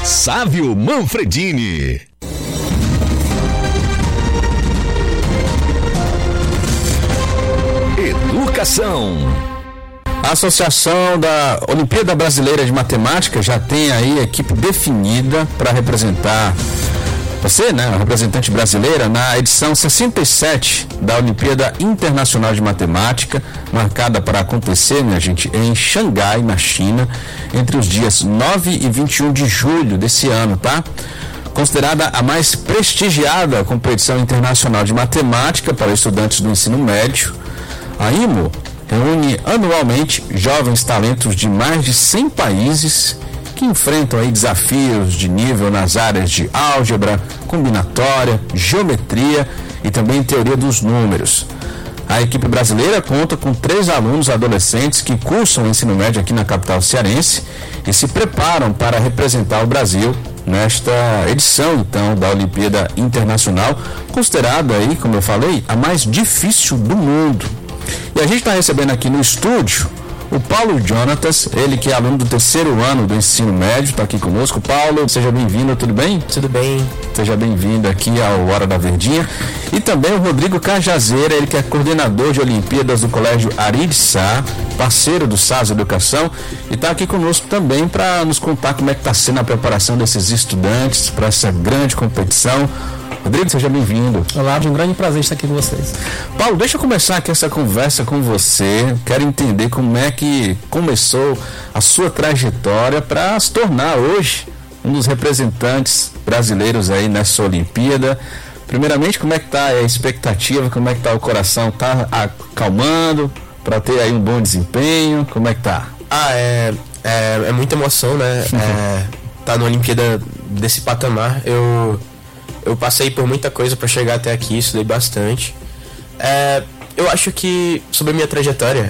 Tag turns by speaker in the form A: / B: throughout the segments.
A: Sávio Manfredini. Educação.
B: A Associação da Olimpíada Brasileira de Matemática já tem aí a equipe definida para representar você, né, a representante brasileira, na edição 67 da Olimpíada Internacional de Matemática, marcada para acontecer, minha gente, em Xangai, na China, entre os dias 9 e 21 de julho desse ano, tá? Considerada a mais prestigiada competição internacional de matemática para estudantes do ensino médio, a IMO reúne anualmente jovens talentos de mais de 100 países que enfrentam aí desafios de nível nas áreas de álgebra, combinatória, geometria e também teoria dos números. A equipe brasileira conta com 3 alunos adolescentes que cursam o ensino médio aqui na capital cearense e se preparam para representar o Brasil nesta edição, então, da Olimpíada Internacional, considerada aí, como eu falei, a mais difícil do mundo. E a gente está recebendo aqui no estúdio o Paulo Jonatas, ele que é aluno do 3º ano do ensino médio, está aqui conosco. Paulo, seja bem-vindo, tudo bem?
C: Tudo bem.
B: Seja bem-vindo aqui ao Hora da Verdinha. E também o Rodrigo Cajazeira, ele que é coordenador de Olimpíadas do Colégio Ari de Sá, parceiro do SAS Educação, e está aqui conosco também para nos contar como é que está sendo a preparação desses estudantes para essa grande competição. Rodrigo, seja bem-vindo.
C: Olá, é um grande prazer estar aqui com vocês.
B: Paulo, deixa eu começar aqui essa conversa com você. Quero entender como é que começou a sua trajetória para se tornar hoje um dos representantes brasileiros aí nessa Olimpíada. Primeiramente, como é que está a expectativa, como é que está o coração? Está acalmando para ter aí um bom desempenho? Como é que está?
C: É muita emoção, né? Tá na Olimpíada desse patamar. Eu passei por muita coisa para chegar até aqui, estudei bastante. Eu acho que, sobre a minha trajetória,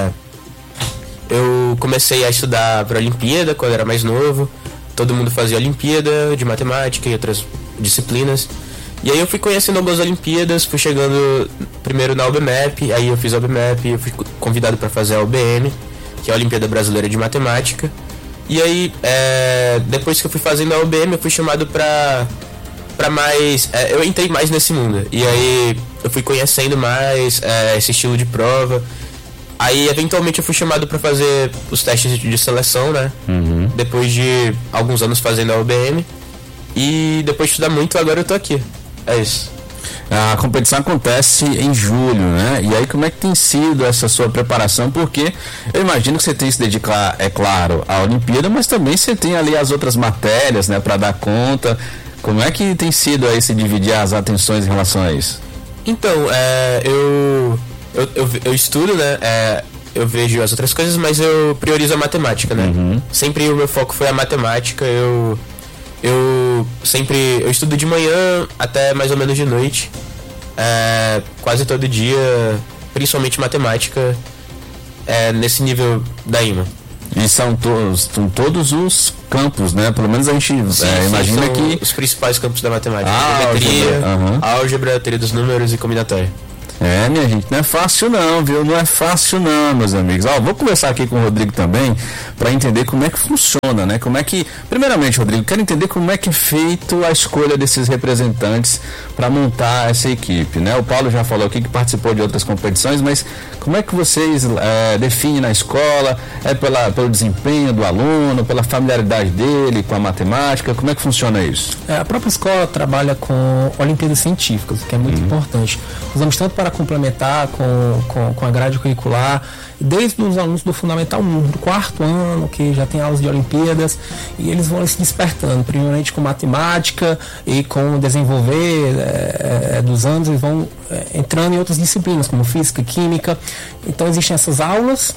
C: eu comecei a estudar para a Olimpíada quando era mais novo. Todo mundo fazia Olimpíada de matemática e outras disciplinas. E aí eu fui conhecendo algumas Olimpíadas, fui chegando primeiro na OBMEP, aí eu fiz a OBMEP, eu fui convidado para fazer a OBM, que é a Olimpíada Brasileira de Matemática. E aí, depois que eu fui fazendo a OBM, eu fui chamado para mais... eu entrei mais nesse mundo. E aí eu fui conhecendo mais esse estilo de prova. Aí eventualmente eu fui chamado para fazer os testes de seleção, né?
B: Uhum.
C: Depois de alguns anos fazendo a OBM. E depois de estudar muito, agora eu tô aqui. É isso.
B: A competição acontece em julho, né? E aí como é que tem sido essa sua preparação? Porque eu imagino que você tem que se dedicar, é claro, à Olimpíada, mas também você tem ali as outras matérias, né, para dar conta. Como é que tem sido aí se dividir as atenções em relação a isso?
C: Então, eu estudo, né? Eu vejo as outras coisas, mas eu priorizo a matemática, né?
B: Uhum.
C: Sempre o meu foco foi a matemática. Eu estudo de manhã até mais ou menos de noite. Quase todo dia, principalmente matemática, nesse nível da IMA.
B: E são todos os campos, né? Pelo menos a gente imagina que...
C: os principais campos da matemática.
B: Geometria,
C: álgebra, teoria dos números e combinatória.
B: Minha gente, não é fácil não, viu? Não é fácil não, meus amigos. Vou conversar aqui com o Rodrigo também para entender como é que funciona, né? Como é que... Primeiramente, Rodrigo, quero entender como é que é feito a escolha desses representantes para montar essa equipe, né? O Paulo já falou aqui que participou de outras competições, mas como é que vocês definem na escola? Pelo desempenho do aluno, pela familiaridade dele com a matemática? Como é que funciona isso?
C: A própria escola trabalha com Olimpíadas Científicas, que é muito importante. Usamos tanto para complementar com a grade curricular, desde os alunos do Fundamental 1, do 4º ano, que já tem aulas de Olimpíadas, e eles vão se despertando, primeiramente com matemática e com o desenvolver dos anos, eles vão entrando em outras disciplinas, como física, química. Então existem essas aulas,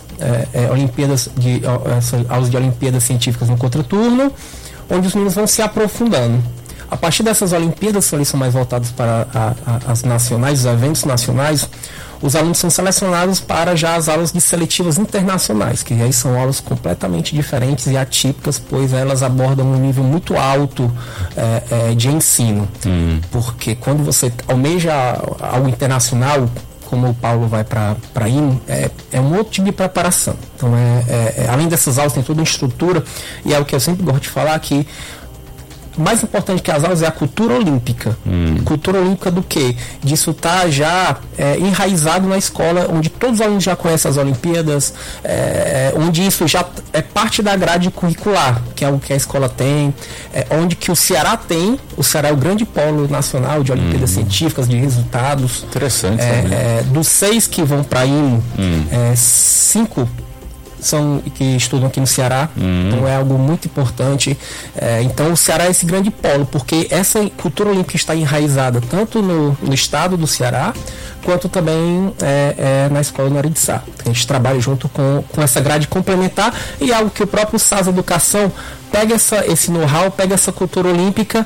C: aulas de Olimpíadas Científicas no contraturno, onde os meninos vão se aprofundando. A partir dessas Olimpíadas, que são mais voltadas para as nacionais, os eventos nacionais, os alunos são selecionados para já as aulas de seletivas internacionais, que aí são aulas completamente diferentes e atípicas, pois elas abordam um nível muito alto de ensino. Porque quando você almeja algo internacional, como o Paulo vai para a IMO, é um outro tipo de preparação. Então, além dessas aulas, tem toda uma estrutura, e é o que eu sempre gosto de falar, que
D: o mais importante que as aulas é a cultura olímpica. Cultura olímpica do quê? Disso está já enraizado na escola, onde todos os alunos já conhecem as Olimpíadas, onde isso já é parte da grade curricular, que é o que a escola tem, onde que o Ceará tem. O Ceará é o grande polo nacional de Olimpíadas científicas, de resultados.
B: Interessante.
D: Dos 6 que vão para a IMO, 5 são que estudam aqui no Ceará, então é algo muito importante. Então o Ceará é esse grande polo, porque essa cultura olímpica está enraizada tanto no estado do Ceará, quanto também na escola no Aritzá. A gente trabalha junto com essa grade complementar, e algo que o próprio SAS Educação pega esse know-how, pega essa cultura olímpica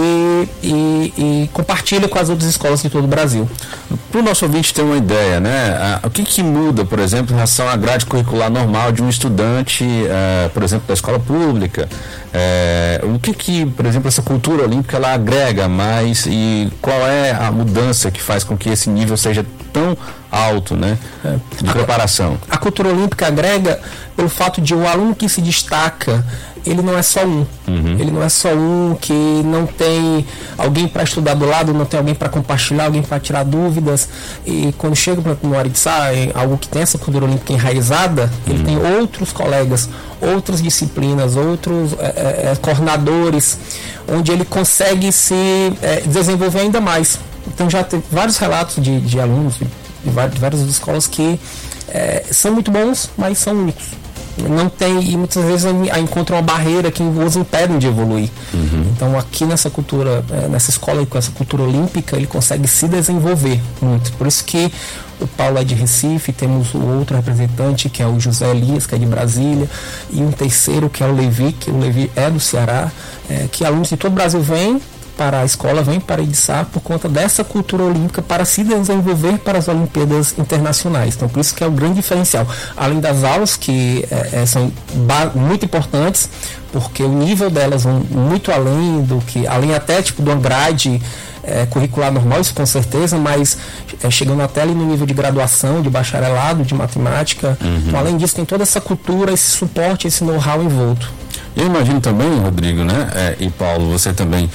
D: e compartilha com as outras escolas de todo o Brasil.
B: Para o nosso ouvinte ter uma ideia, né? O que muda, por exemplo, em relação à grade curricular normal de um estudante, por exemplo, da escola pública? O que, por exemplo, essa cultura olímpica ela agrega mais, e qual é a mudança que faz com que esse nível seja tão alto, né? De preparação. A
D: cultura olímpica agrega pelo fato de o aluno que se destaca, ele não é só um. Ele não é só um que não tem alguém para estudar do lado, não tem alguém para compartilhar, alguém para tirar dúvidas. E quando chega no Aritzá, algo que tem essa cultura olímpica enraizada, ele tem outros colegas, outras disciplinas, outros coordenadores, onde ele consegue se desenvolver ainda mais. Então já tem vários relatos de alunos de várias escolas que são muito bons, mas são únicos. Não tem, e muitas vezes encontram uma barreira que os impedem de evoluir. Então aqui nessa cultura, nessa escola com essa cultura olímpica, ele consegue se desenvolver muito. Por isso que o Paulo é de Recife, temos o outro representante que é o José Elias, que é de Brasília, e um terceiro que é o Levi, que o Levi é do Ceará, que alunos de todo o Brasil vêm para a escola, vem para Aritzá por conta dessa cultura olímpica para se desenvolver para as Olimpíadas internacionais. Então por isso que é o grande diferencial, além das aulas que são muito importantes, porque o nível delas vão muito além do que, além até de uma grade curricular normal, isso com certeza, mas chegando até ali no nível de graduação, de bacharelado, de matemática. Então além disso tem toda essa cultura, esse suporte, esse know-how envolto.
B: Eu imagino também, Rodrigo, né, e Paulo, você também,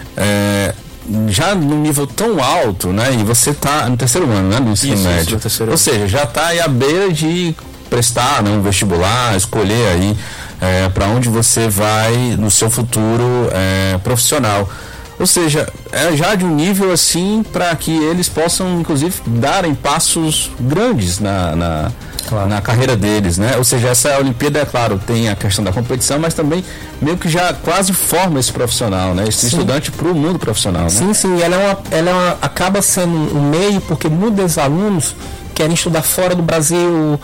B: já no nível tão alto, né, e você está no terceiro ano, né, do ensino médio, ou seja, já está aí à beira de prestar, né, um vestibular, escolher aí para onde você vai no seu futuro profissional. Ou seja, já de um nível assim para que eles possam, inclusive, darem passos grandes na carreira deles, né? Ou seja, essa Olimpíada, é claro, tem a questão da competição, mas também meio que já quase forma esse profissional, né? Esse estudante para o mundo profissional, né?
D: Sim, ela acaba sendo um meio, porque muitos alunos querem estudar fora do Brasil,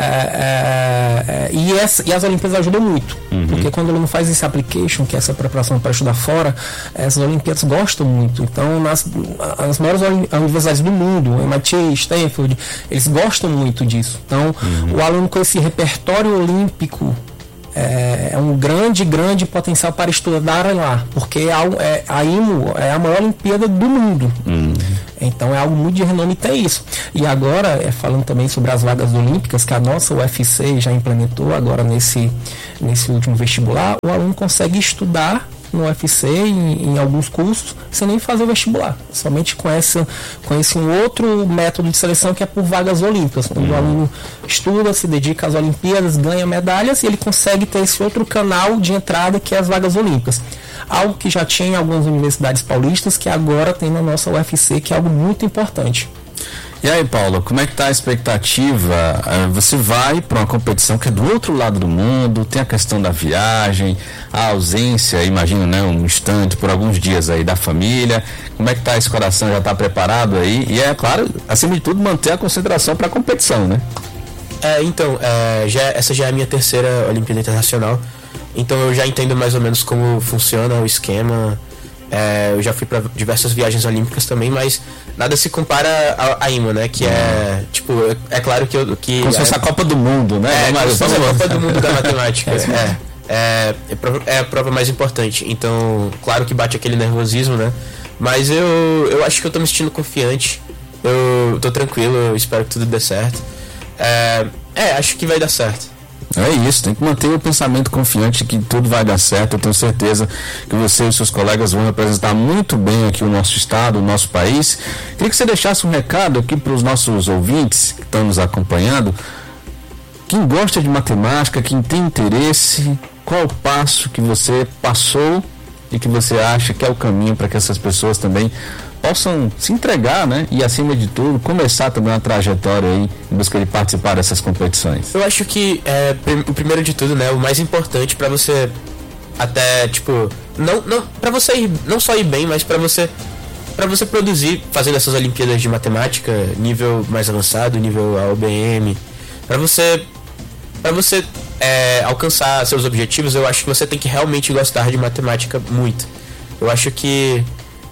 D: e as Olimpíadas ajudam muito, porque quando o aluno faz esse application, que é essa preparação para estudar fora, as Olimpíadas gostam muito. Então as maiores universidades do mundo, MIT, Stanford, eles gostam muito disso. Então o aluno com esse repertório olímpico é um grande potencial para estudar lá, porque a IMO é a maior Olimpíada do mundo. Então é algo muito de renome, tem isso. E agora, falando também sobre as vagas olímpicas, que a nossa UFC já implementou agora nesse último vestibular, o aluno consegue estudar no UFC em alguns cursos sem nem fazer o vestibular, somente com esse um outro método de seleção, que é por vagas olímpicas. Quando o aluno estuda, se dedica às Olimpíadas, ganha medalhas, e ele consegue ter esse outro canal de entrada, que é as vagas olímpicas, algo que já tinha em algumas universidades paulistas, que agora tem na nossa UFC, que é algo muito importante.
B: E aí, Paulo, como é que está a expectativa? Você vai para uma competição que é do outro lado do mundo, tem a questão da viagem, a ausência, imagino, né, um instante, por alguns dias aí da família. Como é que está esse coração? Já está preparado aí? E claro, acima de tudo, manter a concentração para a competição, né?
C: Essa já é a minha terceira Olimpíada Internacional, então eu já entendo mais ou menos como funciona o esquema. Eu já fui para diversas viagens olímpicas também, mas nada se compara à IMO, né? Que é claro que
B: como se fosse a Copa do Mundo, né?
C: Como se fosse a Copa do Mundo da matemática. É a prova mais importante. Então, claro que bate aquele nervosismo, né? Mas eu acho que eu tô me sentindo confiante. Eu tô tranquilo, eu espero que tudo dê certo. Acho que vai dar certo.
B: É isso, tem que manter o pensamento confiante que tudo vai dar certo. Eu tenho certeza que você e os seus colegas vão representar muito bem aqui o nosso estado, o nosso país. Queria que você deixasse um recado aqui para os nossos ouvintes que estão nos acompanhando. Quem gosta de matemática, quem tem interesse, qual o passo que você passou e que você acha que é o caminho para que essas pessoas também possam se entregar, né? E acima de tudo, começar também uma trajetória aí em busca de participar dessas competições.
C: Eu acho que o primeiro de tudo, né? O mais importante para você até, tipo, não para você ir, não só ir bem, mas para você produzir fazendo essas Olimpíadas de Matemática, nível mais avançado, nível AOBM, para você alcançar seus objetivos, eu acho que você tem que realmente gostar de matemática muito. Eu acho que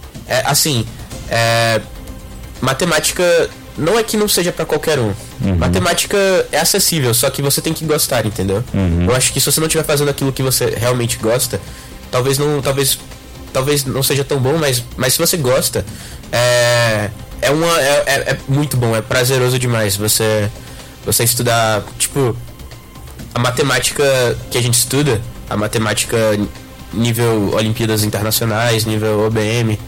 C: matemática não é que não seja pra qualquer um. Matemática é acessível, só que você tem que gostar, entendeu? Eu acho que se você não estiver fazendo aquilo que você realmente gosta, talvez não seja tão bom, mas se você gosta, é muito bom, é prazeroso demais você estudar, tipo, a matemática que a gente estuda, a matemática nível Olimpíadas Internacionais, nível OBM,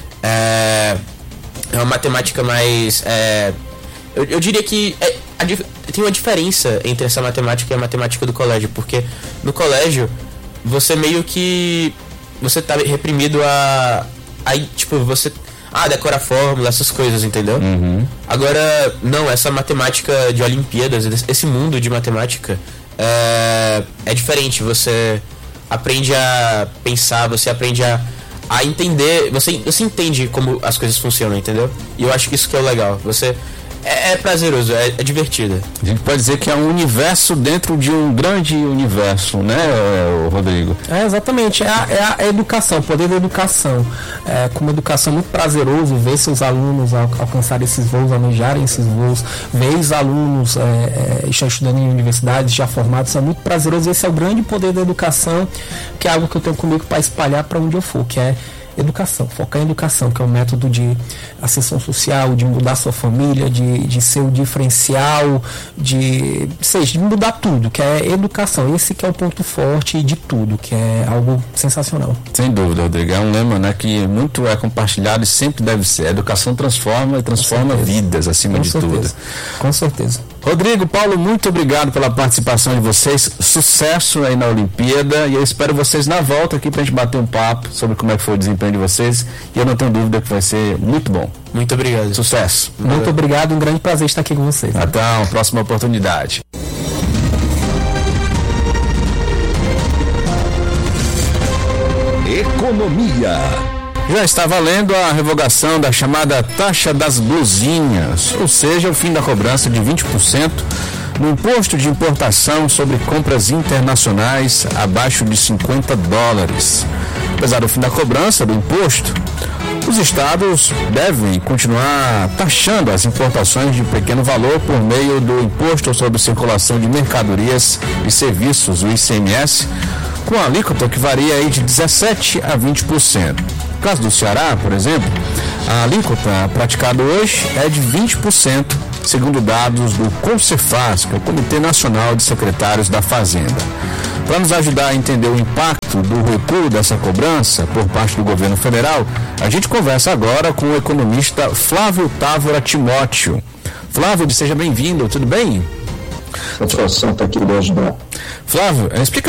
C: é uma matemática mais... eu diria que tem uma diferença entre essa matemática e a matemática do colégio, porque no colégio você meio que... você tá reprimido a tipo, você... decora a fórmula, essas coisas, entendeu? Agora, não, essa matemática de Olimpíadas, esse mundo de matemática é diferente. Você aprende a pensar, você aprende a entender, você entende como as coisas funcionam, entendeu? E eu acho que isso que é o legal. É prazeroso, é divertido.
B: A gente pode dizer que é um universo dentro de um grande universo, né, Rodrigo?
D: Exatamente, é a educação, o poder da educação. Como educação é muito prazeroso ver seus alunos alcançarem esses voos, almejarem esses voos, ver os alunos estudando em universidades já formados, é muito prazeroso. Esse é o grande poder da educação, que é algo que eu tenho comigo para espalhar para onde eu for, que é educação, focar em educação, que é um método de ascensão social, de mudar sua família, de ser o diferencial, de mudar tudo, que é educação. Esse que é o ponto forte de tudo, que é algo sensacional.
B: Sem dúvida, Rodrigo, é um lema, né, que muito é compartilhado e sempre deve ser. A educação transforma e transforma vidas, acima de tudo.
D: Com certeza.
B: Rodrigo, Paulo, muito obrigado pela participação de vocês, sucesso aí na Olimpíada, e eu espero vocês na volta aqui pra gente bater um papo sobre como é que foi o desempenho de vocês, e eu não tenho dúvida que vai ser muito bom.
C: Muito obrigado.
B: Sucesso.
D: Muito obrigado, um grande prazer estar aqui com vocês.
B: Até uma próxima oportunidade.
A: Economia.
B: Já está valendo a revogação da chamada taxa das blusinhas, ou seja, o fim da cobrança de 20% no imposto de importação sobre compras internacionais abaixo de $50. Apesar do fim da cobrança do imposto, os estados devem continuar taxando as importações de pequeno valor por meio do Imposto sobre Circulação de Mercadorias e Serviços, o ICMS, com a alíquota que varia aí de 17% a 20%. No caso do Ceará, por exemplo, a alíquota praticada hoje é de 20%, segundo dados do CONCEFAZ, que é o Comitê Nacional de Secretários da Fazenda. Para nos ajudar a entender o impacto do recuo dessa cobrança por parte do governo federal, a gente conversa agora com o economista Flávio Távora Timóteo. Flávio, seja bem-vindo, tudo bem?
E: A satisfação está aqui de ajudar.
B: Flávio, explica